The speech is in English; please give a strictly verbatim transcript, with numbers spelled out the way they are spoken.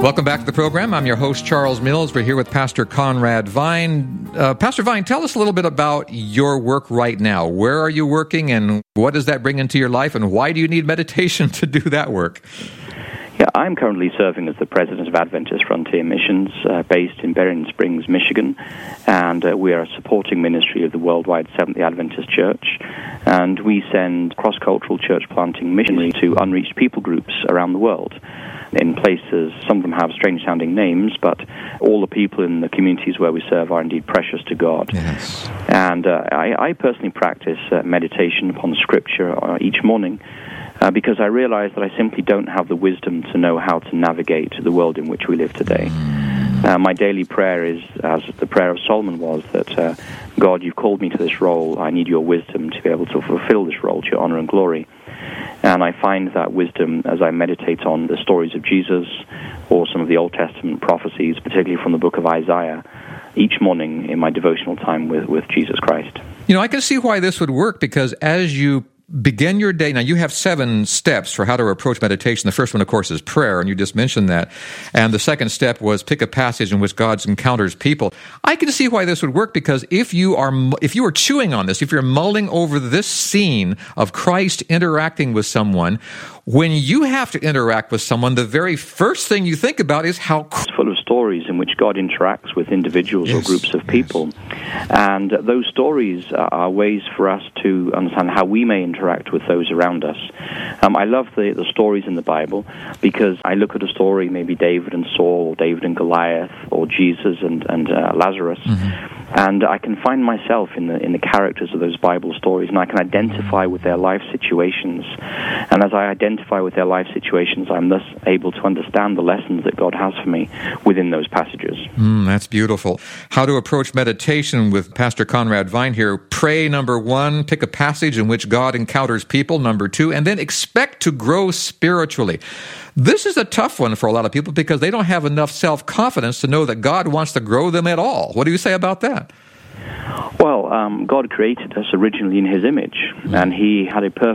Welcome back to the program. I'm your host, Charles Mills. We're here with Pastor Conrad Vine. Uh, Pastor Vine, tell us a little bit about your work right now. Where are you working, and what does that bring into your life, and why do you need meditation to do that work? Yeah, I'm currently serving as the president of Adventist Frontier Missions, uh, based in Berrien Springs, Michigan, and uh, we are a supporting ministry of the worldwide Seventh-day Adventist Church, and we send cross-cultural church planting missionaries to unreached people groups around the world. In places, some of them have strange-sounding names, but all the people in the communities where we serve are indeed precious to God. Yes. And uh, I, I personally practice uh, meditation upon Scripture uh, each morning uh, because I realize that I simply don't have the wisdom to know how to navigate the world in which we live today. Uh, my daily prayer is, as the prayer of Solomon was, that uh, God, you've called me to this role. I need your wisdom to be able to fulfill this role to your honor and glory. And I find that wisdom as I meditate on the stories of Jesus or some of the Old Testament prophecies, particularly from the book of Isaiah, each morning in my devotional time with, with Jesus Christ. You know, I can see why this would work, because as you begin your day, now you have seven steps for how to approach meditation. The first one, of course, is prayer, and you just mentioned that. And the second step was pick a passage in which God encounters people. I can see why this would work, because if you are if you are chewing on this, if you're mulling over this scene of Christ interacting with someone, when you have to interact with someone, the very first thing you think about is how It's full of stories in which God interacts with individuals yes, or groups of people. Yes. And those stories are ways for us to understand how we may interact with those around us. Um, I love the, the stories in the Bible, because I look at a story, maybe David and Saul, or David and Goliath, or Jesus and, and uh, Lazarus, mm-hmm. and I can find myself in the in the characters of those Bible stories, and I can identify with their life situations. And as I identify with their life situations, I'm thus able to understand the lessons that God has for me within those passages. Mm, that's beautiful. How to approach meditation with Pastor Conrad Vine here. Pray, number one. Pick a passage in which God encounters people, number two. And then expect to grow spiritually. This is a tough one for a lot of people, because they don't have enough self-confidence to know that God wants to grow them at all. What do you say about that? Well, um, God created us originally in His image, and He had a perfect